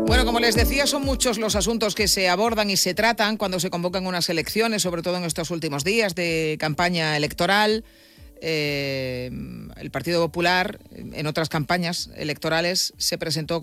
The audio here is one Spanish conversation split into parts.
Bueno, como les decía, son muchos los asuntos que se abordan y se tratan cuando se convocan unas elecciones, sobre todo en estos últimos días de campaña electoral. El Partido Popular, en otras campañas electorales, se presentó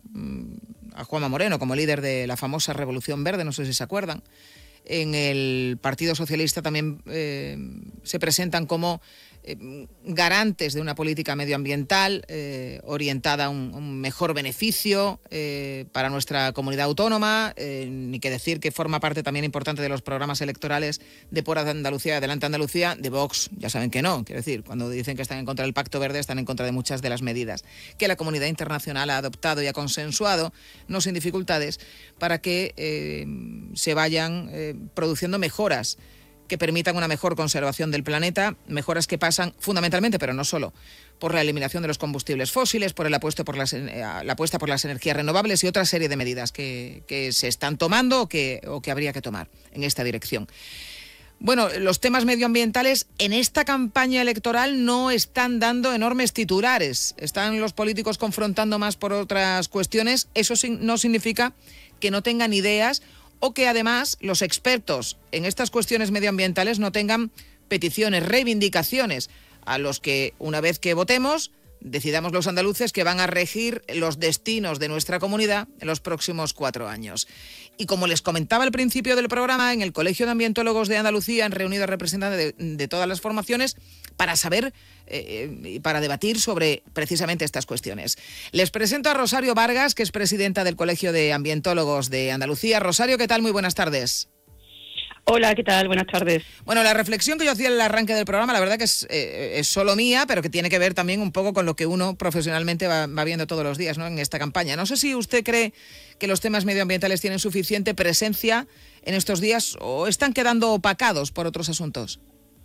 a Juanma Moreno como líder de la famosa Revolución Verde, no sé si se acuerdan. En el Partido Socialista también se presentan como garantes de una política medioambiental orientada a un mejor beneficio para nuestra comunidad autónoma, ni que decir que forma parte también importante de los programas electorales de Por Andalucía, Adelante Andalucía, de Vox. Ya saben que no, quiero decir, cuando dicen que están en contra del Pacto Verde, están en contra de muchas de las medidas que la comunidad internacional ha adoptado y ha consensuado, no sin dificultades, para que se vayan produciendo mejoras que permitan una mejor conservación del planeta, mejoras que pasan fundamentalmente, pero no solo, por la eliminación de los combustibles fósiles, por la apuesta por las energías renovables y otra serie de medidas que se están tomando o que habría que tomar en esta dirección. Bueno, los temas medioambientales en esta campaña electoral no están dando enormes titulares. Están los políticos confrontando más por otras cuestiones. Eso no significa que no tengan ideas o que además los expertos en estas cuestiones medioambientales no tengan peticiones, reivindicaciones a los que, una vez que votemos, decidamos los andaluces que van a regir los destinos de nuestra comunidad en los próximos 4 años. Y como les comentaba al principio del programa, en el Colegio de Ambientólogos de Andalucía han reunido a representantes de todas las formaciones para saber y para debatir sobre precisamente estas cuestiones. Les presento a Rosario Vargas, que es presidenta del Colegio de Ambientólogos de Andalucía. Rosario, ¿qué tal? Muy buenas tardes. Hola, ¿qué tal? Buenas tardes. Bueno, la reflexión que yo hacía en el arranque del programa, la verdad que es solo mía, pero que tiene que ver también un poco con lo que uno profesionalmente va viendo todos los días, ¿no?, en esta campaña. No sé si usted cree que los temas medioambientales tienen suficiente presencia en estos días o están quedando opacados por otros asuntos.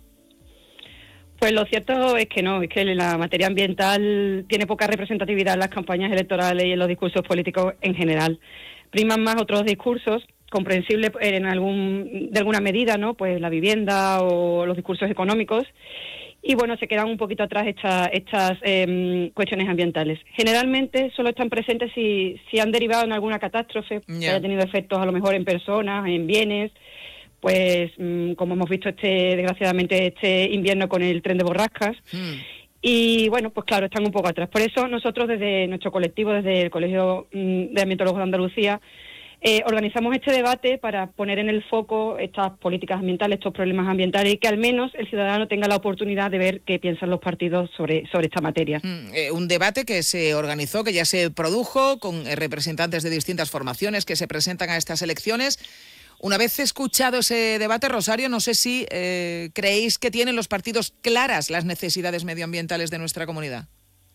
Pues lo cierto es que no, es que la materia ambiental tiene poca representatividad en las campañas electorales y en los discursos políticos en general. Priman más otros discursos, comprensible de alguna medida, ¿no?, pues la vivienda o los discursos económicos, y bueno, se quedan un poquito atrás estas cuestiones ambientales. Generalmente solo están presentes si han derivado en alguna catástrofe, que haya tenido efectos a lo mejor en personas, en bienes, pues como hemos visto desgraciadamente este invierno con el tren de borrascas. Y bueno, pues claro, están un poco atrás. Por eso nosotros desde nuestro colectivo, desde el Colegio de Ambientólogos de Andalucía, organizamos este debate para poner en el foco estas políticas ambientales, estos problemas ambientales, y que al menos el ciudadano tenga la oportunidad de ver qué piensan los partidos sobre esta materia. Un debate que se organizó, que ya se produjo con representantes de distintas formaciones que se presentan a estas elecciones. Una vez escuchado ese debate, Rosario, no sé si creéis que tienen los partidos claras las necesidades medioambientales de nuestra comunidad.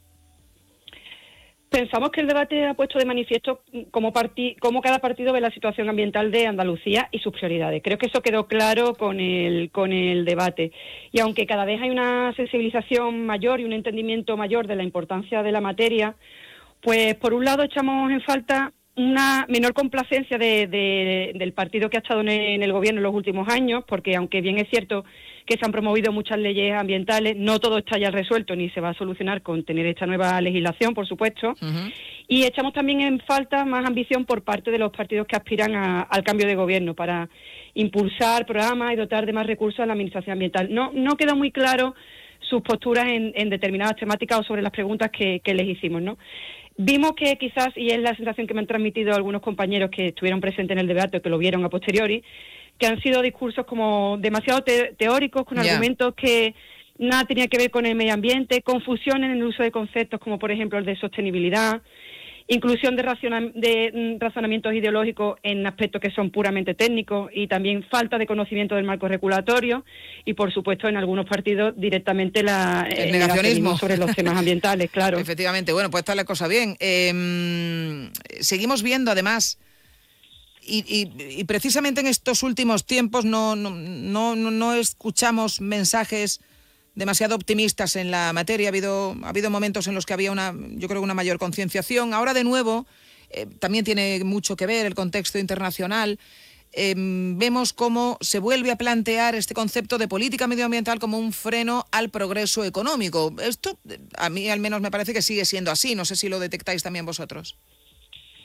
Pensamos que el debate ha puesto de manifiesto cómo cada partido ve la situación ambiental de Andalucía y sus prioridades. Creo que eso quedó claro con el debate. Y aunque cada vez hay una sensibilización mayor y un entendimiento mayor de la importancia de la materia, pues por un lado echamos en falta una menor complacencia del partido que ha estado en el gobierno en los últimos años, porque aunque bien es cierto que se han promovido muchas leyes ambientales, no todo está ya resuelto ni se va a solucionar con tener esta nueva legislación, por supuesto. Y echamos también en falta más ambición por parte de los partidos que aspiran al cambio de gobierno para impulsar programas y dotar de más recursos a la administración ambiental. No quedó muy claro sus posturas en determinadas temáticas o sobre las preguntas que les hicimos, ¿no? Vimos que quizás, y es la sensación que me han transmitido algunos compañeros que estuvieron presentes en el debate o que lo vieron a posteriori, que han sido discursos como demasiado teóricos, con argumentos que nada tenía que ver con el medio ambiente, confusión en el uso de conceptos como por ejemplo el de sostenibilidad, inclusión de razonamientos ideológicos en aspectos que son puramente técnicos y también falta de conocimiento del marco regulatorio y, por supuesto, en algunos partidos directamente el negacionismo sobre los temas ambientales, claro. Efectivamente, bueno, pues está la cosa bien. Seguimos viendo, además, y precisamente en estos últimos tiempos no escuchamos mensajes demasiado optimistas en la materia. Ha habido momentos en los que había yo creo, una mayor concienciación. Ahora, de nuevo, también tiene mucho que ver el contexto internacional. Vemos cómo se vuelve a plantear este concepto de política medioambiental como un freno al progreso económico. Esto, a mí al menos me parece que sigue siendo así. No sé si lo detectáis también vosotros.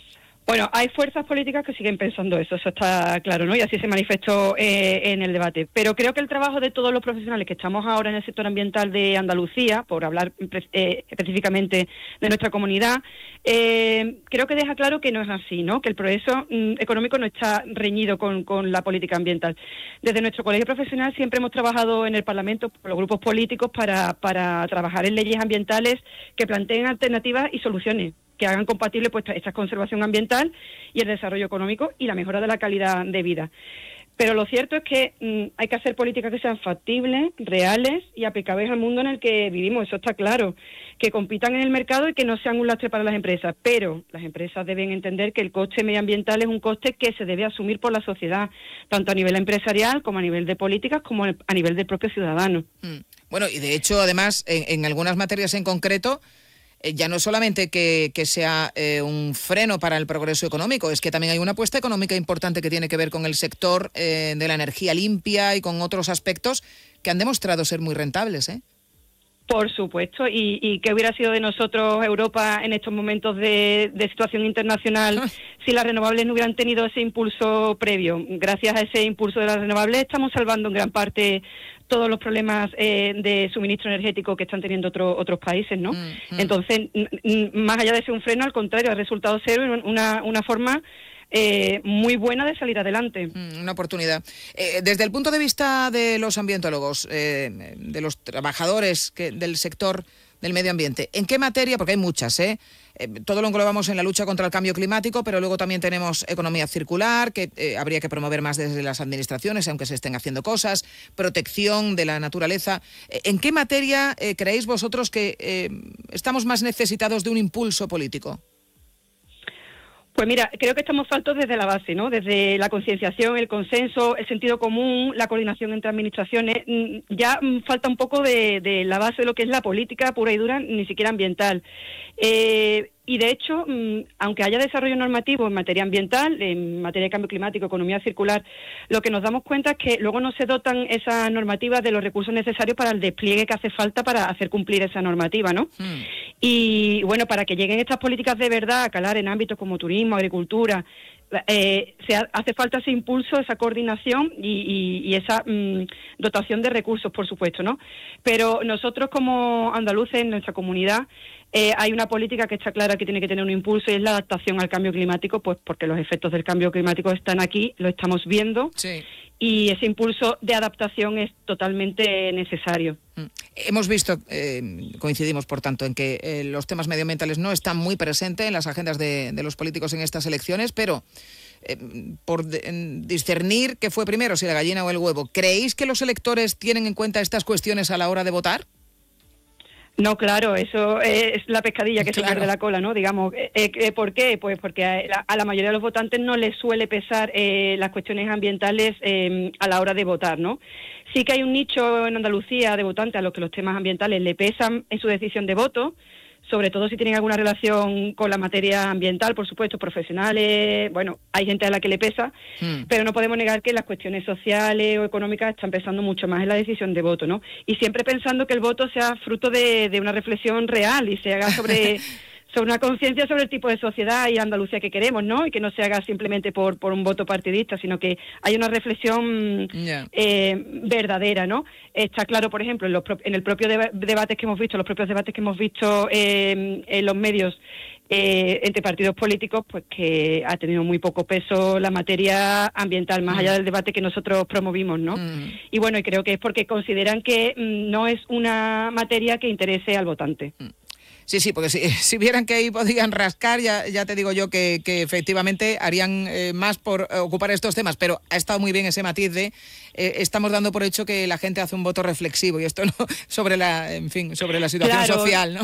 Bueno, hay fuerzas políticas que siguen pensando eso está claro, ¿no? Y así se manifestó en el debate. Pero creo que el trabajo de todos los profesionales que estamos ahora en el sector ambiental de Andalucía, por hablar específicamente de nuestra comunidad, creo que deja claro que no es así, ¿no? Que el progreso económico no está reñido con la política ambiental. Desde nuestro colegio profesional siempre hemos trabajado en el Parlamento, por los grupos políticos, para trabajar en leyes ambientales que planteen alternativas y soluciones que hagan compatible pues esta conservación ambiental y el desarrollo económico y la mejora de la calidad de vida. Pero lo cierto es que hay que hacer políticas que sean factibles, reales y aplicables al mundo en el que vivimos, eso está claro, que compitan en el mercado y que no sean un lastre para las empresas, pero las empresas deben entender que el coste medioambiental es un coste que se debe asumir por la sociedad, tanto a nivel empresarial como a nivel de políticas como a nivel del propio ciudadano. Bueno, y de hecho, además, en algunas materias en concreto, ya no es solamente que sea un freno para el progreso económico, es que también hay una apuesta económica importante que tiene que ver con el sector de la energía limpia y con otros aspectos que han demostrado ser muy rentables, ¿eh? Por supuesto, y ¿qué hubiera sido de nosotros, Europa, en estos momentos de situación internacional si las renovables no hubieran tenido ese impulso previo? Gracias a ese impulso de las renovables estamos salvando en gran parte todos los problemas de suministro energético que están teniendo otros países, ¿no? Entonces, más allá de ser un freno, al contrario, ha resultado ser una forma muy buena de salir adelante. Una oportunidad. Desde el punto de vista de los ambientólogos, de los trabajadores del sector del medio ambiente, ¿en qué materia? Porque hay muchas, todo lo englobamos en la lucha contra el cambio climático, pero luego también tenemos economía circular, que habría que promover más desde las administraciones, aunque se estén haciendo cosas, protección de la naturaleza. ¿En qué materia creéis vosotros que estamos más necesitados de un impulso político? Pues mira, creo que estamos faltos desde la base, ¿no? Desde la concienciación, el consenso, el sentido común, la coordinación entre administraciones. Ya falta un poco de la base de lo que es la política pura y dura, ni siquiera ambiental. Y de hecho, aunque haya desarrollo normativo en materia ambiental, en materia de cambio climático, economía circular, lo que nos damos cuenta es que luego no se dotan esas normativas de los recursos necesarios para el despliegue que hace falta para hacer cumplir esa normativa, ¿no? Y bueno, para que lleguen estas políticas de verdad a calar en ámbitos como turismo, agricultura, hace falta ese impulso, esa coordinación y esa dotación de recursos, por supuesto, ¿no? Pero nosotros como andaluces, en nuestra comunidad, hay una política que está clara que tiene que tener un impulso y es la adaptación al cambio climático, pues porque los efectos del cambio climático están aquí, lo estamos viendo, sí. Y ese impulso de adaptación es totalmente necesario. Hemos visto, coincidimos por tanto, en que los temas medioambientales no están muy presentes en las agendas de los políticos en estas elecciones, pero por discernir qué fue primero, si la gallina o el huevo, ¿creéis que los electores tienen en cuenta estas cuestiones a la hora de votar? No, claro, eso es la pescadilla que se pierde la cola, ¿no? Digamos, ¿por qué? Pues porque a la mayoría de los votantes no les suele pesar las cuestiones ambientales a la hora de votar, ¿no? Sí que hay un nicho en Andalucía de votantes a los que los temas ambientales le pesan en su decisión de voto, sobre todo si tienen alguna relación con la materia ambiental, por supuesto, profesionales, bueno, hay gente a la que le pesa, pero no podemos negar que las cuestiones sociales o económicas están pesando mucho más en la decisión de voto, ¿no? Y siempre pensando que el voto sea fruto de una reflexión real y se haga sobre una conciencia sobre el tipo de sociedad y Andalucía que queremos, ¿no? Y que no se haga simplemente por un voto partidista, sino que hay una reflexión verdadera, ¿no? Está claro, por ejemplo, en el propio debates que hemos visto, los propios debates que hemos visto en los medios entre partidos políticos, pues que ha tenido muy poco peso la materia ambiental, más allá del debate que nosotros promovimos, ¿no? Y bueno, y creo que es porque consideran que no es una materia que interese al votante. Sí, porque si vieran que ahí podían rascar, ya te digo yo que efectivamente harían más por ocupar estos temas, pero ha estado muy bien ese matiz de estamos dando por hecho que la gente hace un voto reflexivo y esto no sobre la situación social, ¿no?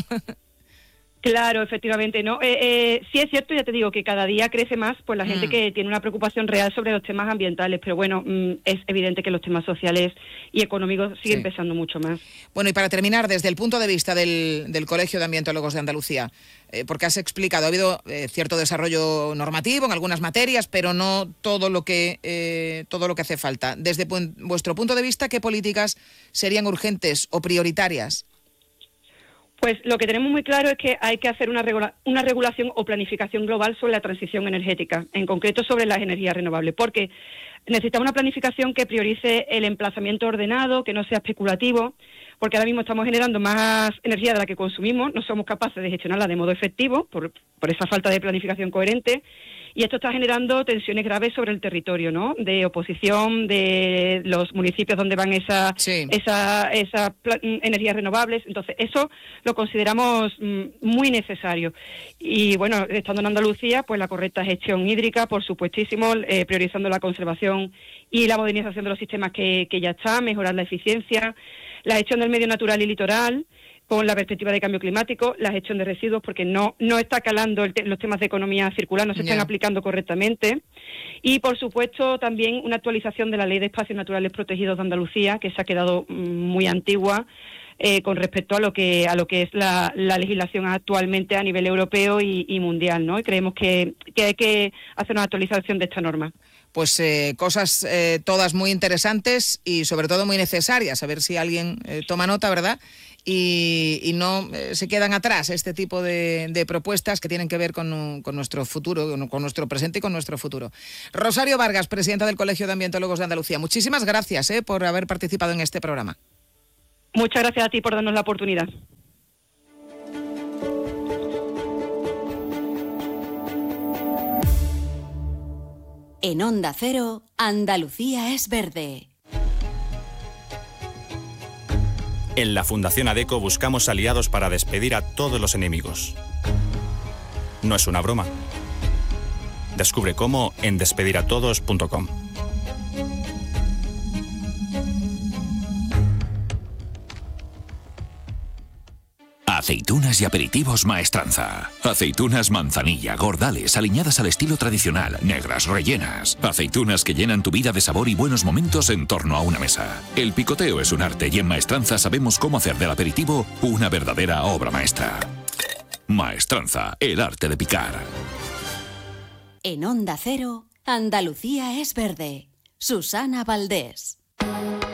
Claro, efectivamente, ¿no? Sí es cierto, ya te digo, que cada día crece más pues la gente que tiene una preocupación real sobre los temas ambientales, pero bueno, es evidente que los temas sociales y económicos siguen pesando mucho más. Bueno, y para terminar, desde el punto de vista del Colegio de Ambientólogos de Andalucía, porque has explicado, ha habido cierto desarrollo normativo en algunas materias, pero no todo lo que hace falta. Desde vuestro punto de vista, ¿qué políticas serían urgentes o prioritarias? Pues lo que tenemos muy claro es que hay que hacer una regulación o planificación global sobre la transición energética, en concreto sobre las energías renovables, porque necesitamos una planificación que priorice el emplazamiento ordenado, que no sea especulativo, porque ahora mismo estamos generando más energía de la que consumimos, no somos capaces de gestionarla de modo efectivo por esa falta de planificación coherente, y esto está generando tensiones graves sobre el territorio, ¿no? De oposición de los municipios donde van esas energías renovables. Entonces, eso lo consideramos muy necesario. Y bueno, estando en Andalucía, pues la correcta gestión hídrica, por supuestísimo, priorizando la conservación y la modernización de los sistemas que ya está, mejorar la eficiencia, la gestión del medio natural y litoral, con la perspectiva de cambio climático, la gestión de residuos, porque no está calando los temas de economía circular, no se están aplicando correctamente. Y, por supuesto, también una actualización de la Ley de Espacios Naturales Protegidos de Andalucía, que se ha quedado muy antigua con respecto a lo que es la legislación actualmente a nivel europeo y mundial, ¿no? Y creemos que hay que hacer una actualización de esta norma. Pues cosas todas muy interesantes y sobre todo muy necesarias. A ver si alguien toma nota, ¿verdad? Y no se quedan atrás este tipo de propuestas que tienen que ver con nuestro futuro, con nuestro presente y con nuestro futuro. Rosario Vargas, presidenta del Colegio de Ambientólogos de Andalucía. Muchísimas gracias por haber participado en este programa. Muchas gracias a ti por darnos la oportunidad. En Onda Cero, Andalucía es verde. En la Fundación ADECO buscamos aliados para despedir a todos los enemigos. No es una broma. Descubre cómo en despediratodos.com. Aceitunas y aperitivos Maestranza. Aceitunas manzanilla, gordales, aliñadas al estilo tradicional, negras, rellenas. Aceitunas que llenan tu vida de sabor y buenos momentos en torno a una mesa. El picoteo es un arte y en Maestranza sabemos cómo hacer del aperitivo una verdadera obra maestra. Maestranza, el arte de picar. En Onda Cero, Andalucía es verde. Susana Valdés.